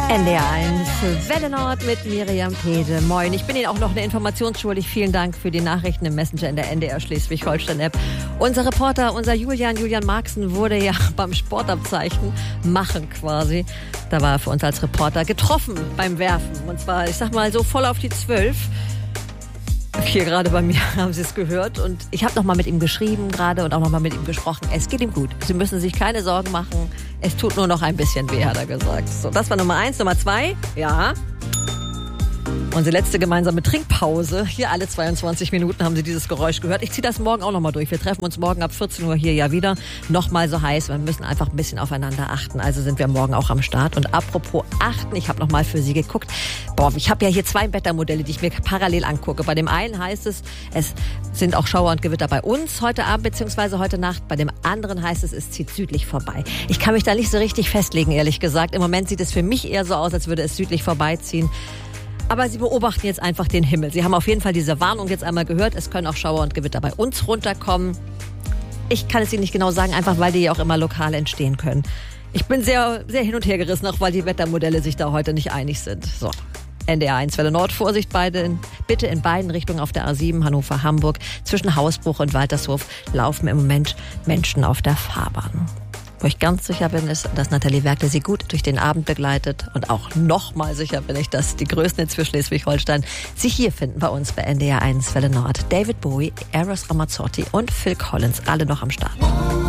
NDR 1, Welle Nord mit Miriam Pede. Moin, ich bin Ihnen auch noch eine Information schuldig. Vielen Dank für die Nachrichten im Messenger in der NDR Schleswig-Holstein-App. Unser Reporter, unser Julian Marxen, wurde ja beim Sportabzeichen machen quasi. Da war er für uns als Reporter getroffen beim Werfen. Und zwar, ich sag mal so voll auf die 12. Hier gerade bei mir haben Sie es gehört. Und ich habe nochmal mit ihm geschrieben gerade und auch nochmal mit ihm gesprochen. Es geht ihm gut. Sie müssen sich keine Sorgen machen. Es tut nur noch ein bisschen weh, hat er gesagt. So, das war Nummer 1. Nummer 2, ja. Unsere letzte gemeinsame Trinkpause. Hier alle 22 Minuten haben Sie dieses Geräusch gehört. Ich ziehe das morgen auch nochmal durch. Wir treffen uns morgen ab 14 Uhr hier ja wieder. Nochmal so heiß. Wir müssen einfach ein bisschen aufeinander achten. Also sind wir morgen auch am Start. Und apropos achten, ich habe nochmal für Sie geguckt. Boah, ich habe ja hier 2 Wettermodelle, die ich mir parallel angucke. Bei dem einen heißt es sind auch Schauer und Gewitter bei uns heute Abend bzw. heute Nacht. Bei dem anderen heißt es zieht südlich vorbei. Ich kann mich da nicht so richtig festlegen, ehrlich gesagt. Im Moment sieht es für mich eher so aus, als würde es südlich vorbeiziehen. Aber Sie beobachten jetzt einfach den Himmel. Sie haben auf jeden Fall diese Warnung jetzt einmal gehört. Es können auch Schauer und Gewitter bei uns runterkommen. Ich kann es Ihnen nicht genau sagen, einfach weil die ja auch immer lokal entstehen können. Ich bin sehr, sehr hin und her gerissen, auch weil die Wettermodelle sich da heute nicht einig sind. So, NDR 1 Welle Nord, Vorsicht bitte in beiden Richtungen auf der A7 Hannover-Hamburg. Zwischen Hausbruch und Waltershof laufen im Moment Menschen auf der Fahrbahn. Wo ich ganz sicher bin, ist, dass Nathalie Werkle sie gut durch den Abend begleitet. Und auch nochmal sicher bin ich, dass die Größten jetzt für Schleswig-Holstein sich hier finden bei uns bei NDR 1 Welle Nord. David Bowie, Eros Ramazzotti und Phil Collins, alle noch am Start.